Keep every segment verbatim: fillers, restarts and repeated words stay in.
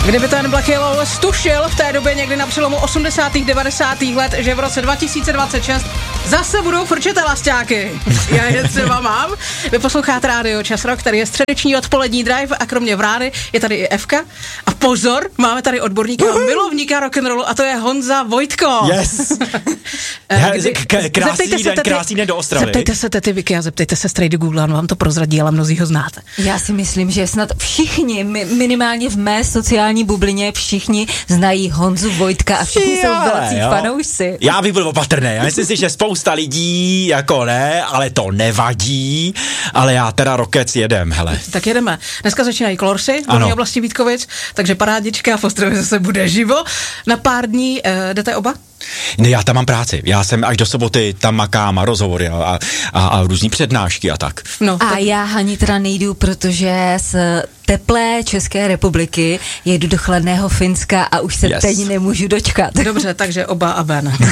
Kdyby ten Blackie Lawless tušil v té době někdy na přelomu osmdesátých devadesátých let, že v roce dva tisíce dvacet šest zase budou frčet elasťáky. Já je třeba mám. Vy posloucháte rádio Čas Rock, tady je středeční odpolední drive a kromě Vrány je tady i Evka. A pozor, máme tady odborníka a milovníka rock'n'rollu a to je Honza Vojtko. Yes. Kdy, k- krásný den, tety, krásný den do Ostravy. Zeptejte se tety Vicky a zeptejte se straight do Google, on vám to prozradí, ale mnozí ho znáte. Já si myslím, že snad všichni, minimálně v mé sociální bublině, všichni znají Honzu Vojtka a všichni jsou velcí fanoušci. Já bych byl opatrný, já myslím si, že spousta lidí jako ne, ale to nevadí, ale já teda rockec jedem, hele. Tak jedeme. Dneska začínají Klorsy v dolní oblasti Vítkovic, takže parádička v Ostravě zase bude živo. Na pár dní uh, jdete oba? Ne, já tam mám práci. Já jsem až do soboty tam makám a rozhovory a, a, a různý přednášky a tak. No, a tak... já Hani teda nejdu, protože z teplé České republiky jedu do chladného Finska a už se yes. teď nemůžu dočkat. Dobře, takže oba a Ben. uh,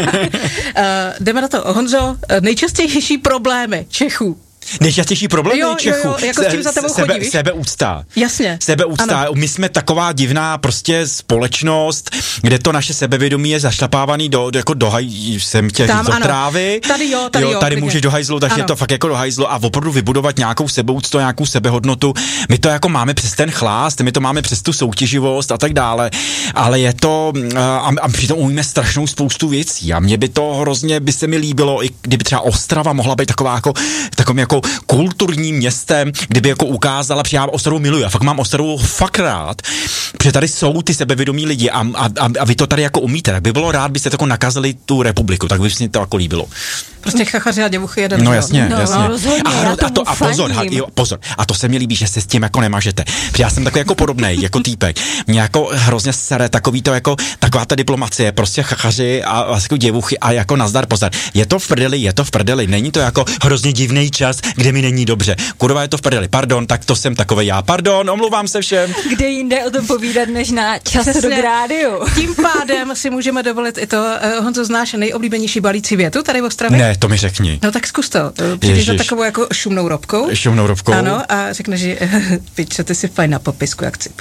jdeme na to. Honzo, nejčastější problémy Čechů. Nejčastější problém jo, Čechů. Jo, jo, jako s tím za tebou sebe, chodí, víš? Sebeúcta. Jasně. Sebeúcta. Ano. My jsme taková divná prostě společnost, kde to naše sebevědomí je zašlapávaný do, jako do haj, jsem tě Tam, do ano. trávy. Tady jo, tady jo. jo. Tady můžeš do hajzlu, takže ano. je to fakt jako do hajzlu a opravdu vybudovat nějakou sebeúctu, nějakou sebehodnotu. My to jako máme přes ten chlást, my to máme přes tu soutěživost a tak dále, ale je to a, a přitom umíme strašnou spoustu věcí a mně by to hrozně by se mi líbilo, i kdyby třeba Ostrava mohla být taková jako takovým jako kulturní městem, kdyby jako ukázala, protože já Ostravu miluji, a fakt mám Ostravu fakt rád, protože tady jsou ty sebevědomí lidi a, a, a vy to tady jako umíte, tak by bylo rád, byste jako nakazili tu republiku, tak by se mi to jako líbilo. Prostě chachaři a děvuchy jeden. No jasně, no, jasně. No, rozhodně, a, a, to, a pozor, ha, jo, pozor, a to se mi líbí, že se s tím jako nemažete, protože já jsem takový jako podobnej, jako týpek, mě jako hrozně sere takový to jako, taková ta diplomacie, prostě chachaři a, a jako děvuchy a jako nazdar, pozor, je to v prdeli, je to v prdeli, není to jako hrozně divný čas, kde mi není dobře. Kurva, je to v prdeli. Pardon, tak to jsem takovej já. Pardon, omlouvám se všem. Kde jinde o tom povídat, než na Čas Rock rádiu. Tím pádem si můžeme dovolit i to, uh, Honzo, znáš nejoblíbenější balící větu tady v Ostravě? Ne, to mi řekni. No tak zkus to. Přijdeš za takovou jako šumnou robkou. Šumnou robkou. Ano, a řekneš, že pičo, ty jsi fajn na popisku, jak cip.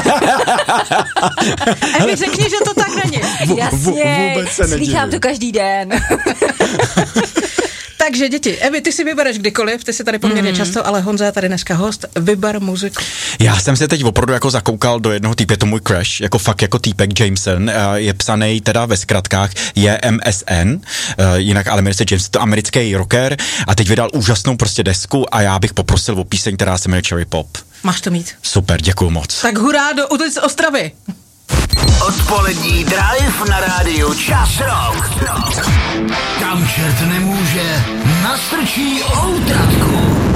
A mi řekni, že to tak není. Jasně, slýchám to každý den. Takže děti, Evi, ty si vybereš kdykoliv, ty jsi tady poměrně mm. často, ale Honza je tady dneska host, vyber muziku. Já jsem se teď opravdu jako zakoukal do jednoho týpku, je to můj crush, jako fakt jako týpek Jameson, je psaný teda ve zkratkách, je M S N, jinak ale jmenuje se Jameson, to americký rocker a teď vydal úžasnou prostě desku a já bych poprosil o píseň, která se jmenuje Cherry Pop. Máš to mít. Super, děkuju moc. Tak hurá do ulic Ostravy. Odpolední drive na rádiu Čas Rock. Kam čert nemůže, nastrčí outratku.